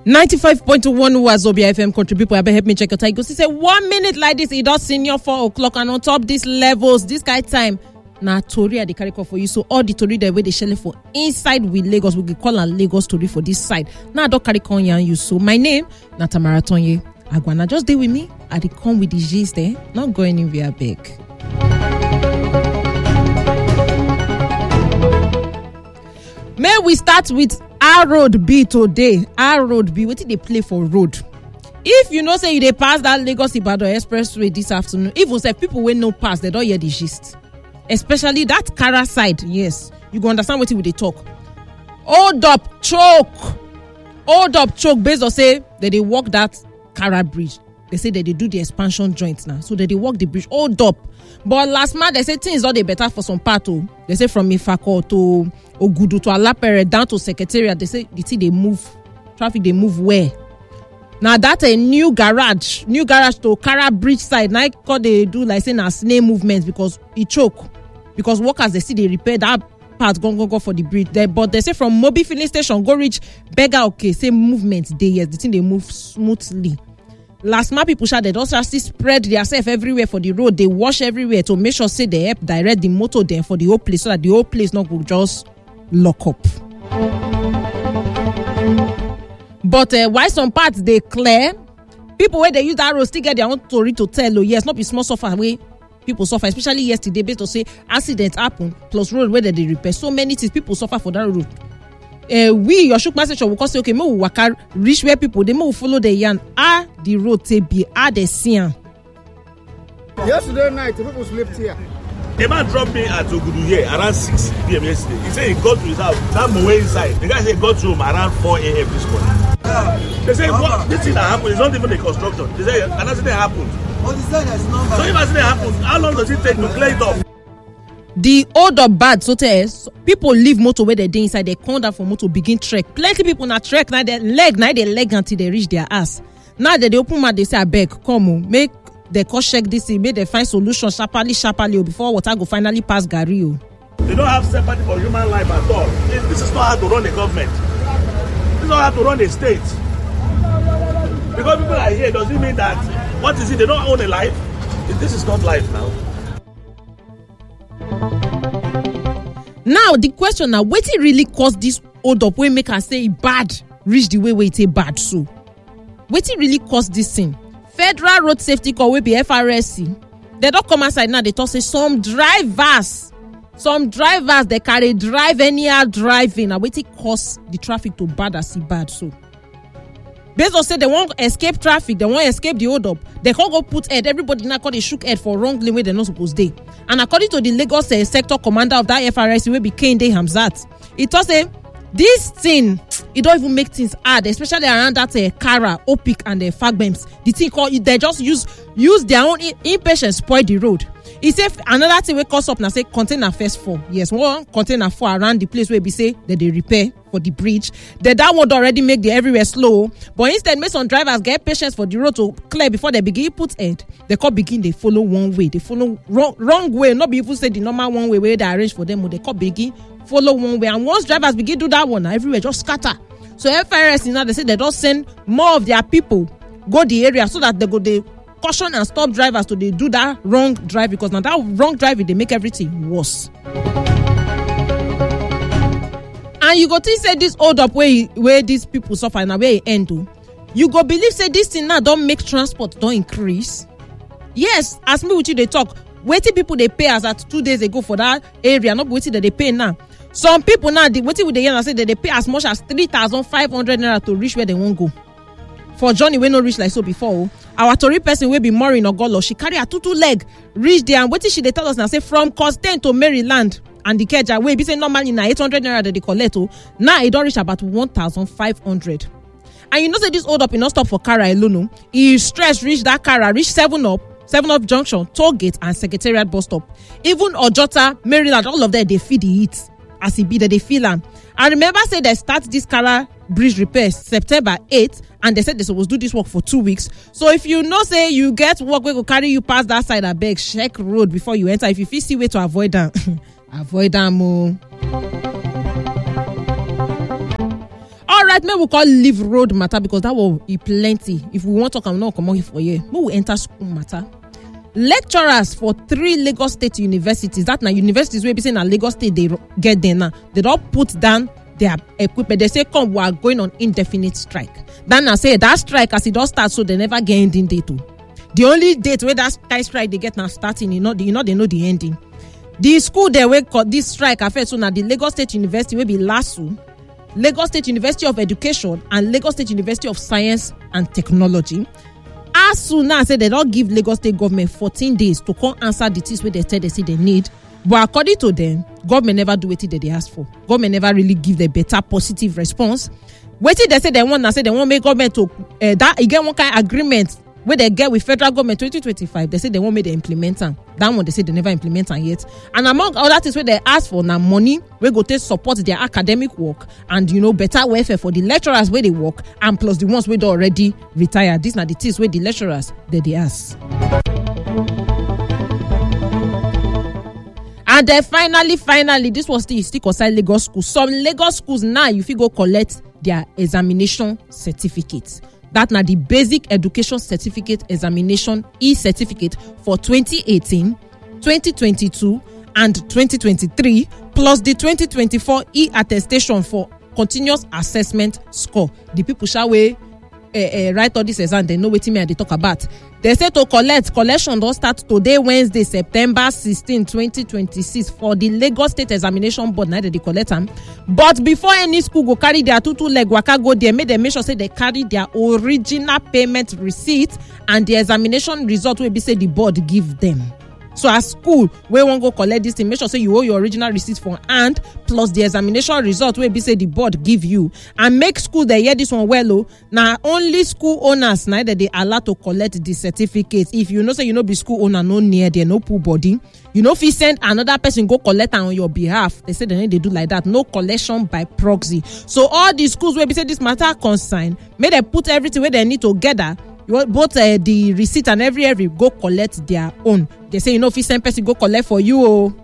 95.1 Wazobia FM country people. I help me check your time. Because he say 1 minute like this, it does senior 4 o'clock, and on top these levels, this kind of time. Now Tori at the carry call for you. So all the Tori the way they shell for inside with Lagos, we call a Lagos Tori for this side. Now I don't carry call you. So my name na Tamara Tonye Agwana. Just stay with me. I dey come with the gist there. Not going anywhere big. May we start with our road B today. Our road B. What did they play for road? If you know say you dey pass that Lagos Ibadan expressway this afternoon, even say people wey no pass, they don't hear the gist. Especially that Kara side, yes. You go understand what we dey talk. Hold up, choke based on say that they walk that Kara bridge. They say that they do the expansion joint now. So that they walk the bridge. Hold up. But last month they say things not better for some part. They say from Ifako to Ogudu to Alapere down to Secretariat. They say the thing they move. Traffic they move where? Now that's a new garage to Kara bridge side. Now they do like saying a snail movement because it choke. Because workers they see they repair that part go for the bridge there. But they say from Mobi filling station go reach Bega, okay, same movement they yes, the thing they move smoothly. Last month people shout they also see spread themselves everywhere for the road. They wash everywhere to make sure say they help direct the motor there for the whole place so that the whole place not go just lock up. But why some parts they clear, people where they use that road still get their own story to tell. Oh yes, not be small suffer way people suffer, especially yesterday based on say accident happen plus road where they repair. So many things people suffer for that road. We your shook message will say okay, me will work reach where people they will follow the yarn. The road to be the scene. Yesterday night, people slept here. The man dropped me at Ogudu here around 6 p.m. yesterday. He said he got to his house. That mower inside. The guy said he got to home around 4 a.m. this morning. They say what this thing that happened is not even a construction. They say another thing happened. So if accident happened, how long does it take to clear it up? The hold up bad so people leave motor where they inside, they come down for motor begin trek. Plenty people na trek now they leg until they reach their ass. Now that they open mouth, they say I beg, come make the cost check this, make they find solution sharply before water go finally pass Gary. They don't have sympathy for human life at all. This is not how to run a government. This is not how to run a state. Because people are here, does it mean that what is it? They don't own a life? This is not life now. Now the question now, what it really caused this hold up wey make us say bad reach the way it bad so? What it really caused this thing? Federal Road Safety Corps wey be FRSC, they don't come outside now. They talk say some drivers they carry drive anyhow driving. Now what it cause the traffic to bad as it bad so? Based on say they won't escape traffic, they won't escape the hold up. They can't go put head. Everybody now call they shook head for wrong lane where they're not supposed to. And according to the Lagos sector commander of that FRSC, will be Kehinde Hamzat, it was say this thing, it don't even make things hard, especially around that Kara, Opik, and the Fagbems. The thing called they just use their own impatience spoil the road. He said another thing we cause up now say container first fall. Yes, one container fall around the place where we say that they repair for the bridge. That would already make the everywhere slow. But instead, make some drivers get patience for the road to clear before they begin put head. They can't begin they follow one way. They follow wrong way. Not be even say the normal one way where they arrange for them. They can't begin follow one way. And once drivers begin do that one, everywhere just scatter. So FRS now they say they don't send more of their people go the area so that they go they caution and stop drivers to they do that wrong drive, because now that wrong driving they make everything worse. And you go to say this hold up where these people suffer and where it end to, you go believe say this thing now don't make transport don't increase. Yes, as me with you they talk, waiting people they pay as at 2 days ago for that area, not waiting that they pay now. Some people now waiting with the year say that they pay as much as 3,500 naira to reach where they won't go. For Johnny, we no reach like so before. Our Tory person will be Maureen Ogolo. She carry her two leg, reach there, and what she they tell us now? Say from Costain to Maryland and the Keja way be say normally na 800 naira that they collect. Now it don't reach about 1,500. And you know say this hold up, it not stop for Kara alone. He stress reach that Kara, reach 7 up Junction, Toll Gate, and Secretariat bus stop. Even Ojota, Maryland, all of them they feel the heat as it be that they feel them. And remember say they start this Kara bridge repair September 8th, and they said they supposed to do this work for 2 weeks. So if you know say you get work we go carry you past that side, I beg check road before you enter. If you feel see way to avoid them, avoid them. Alright, maybe we call leave road matter because that will be plenty. If we want to come now, come on here for you. Maybe we enter school matter. Lecturers for 3 Lagos State universities, that now universities where be saying at Lagos State they get there now, they don't put down their equipment. They say, come, we are going on indefinite strike. Then I say that strike as it does start, so they never get ending date too. The only date where that strike they get now starting, they know the ending. The school they will cut this strike affect so now the Lagos State University will be LASU, Lagos State University of Education, and Lagos State University of Science and Technology. As soon as they don't give Lagos State government 14 days to come answer the things where they say they need. But according to them, government never do what they ask for. Government never really give the better positive response. What they say they want make government to that again one kind of agreement where they get with federal government 2025. They say they won't make the implement them. That one they say they never implement them yet. And among other things where they ask for now money, we go to support their academic work and better welfare for the lecturers where they work and plus the ones where they already retired. These are the things where the lecturers they ask. And then finally, this was still considered Lagos schools. Some Lagos schools now, you fit go collect their examination certificates. That now the basic education certificate examination e-certificate for 2018, 2022, and 2023, plus the 2024 e-attestation for continuous assessment score. The people shall write all this exam, they know what they talk about. They say to collection don't start today, Wednesday, September 16, 2026 for the Lagos State Examination Board. Now they collect them. But before any school go carry their two leg waka go there, make sure say they carry their original payment receipt and the examination result will be say the board give them. So as school, we won't go collect this thing. Make sure say you owe your original receipt for hand plus the examination result will be say the board give you. And make school they hear this one well. Now only school owners now that they allowed to collect the certificates. If you know say you know be school owner no near there, no pool body. You know if you send another person go collect on your behalf, they say they do like that. No collection by proxy. So all the schools where be say this matter concern, may they put everything where they need together. Both the receipt and every go collect their own. They say if you send person go collect for you.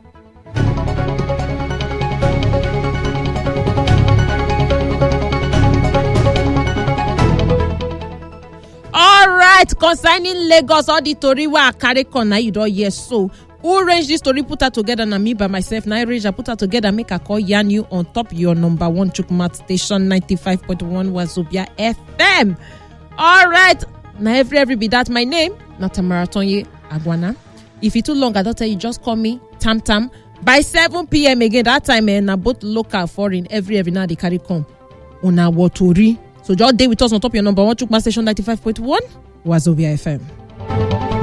All right, concerning Lagos, all the story where I carry corner you don't hear so. Who arranged this story, put her together, and me by myself. Now I arrange, I put her together, make a call, yarn you on top your number 1 Chukwumat station 95.1 Wazobia FM. All right. Now every be that my name, Natamara Tonye Agwana. If it's too long, I don't tell you, just call me Tam Tam. By 7 p.m. again, that time, na both local, foreign, every now they carry come. On our Watori. So just stay with us on top your number 1 Chukwumat station 95.1 Wazobia FM.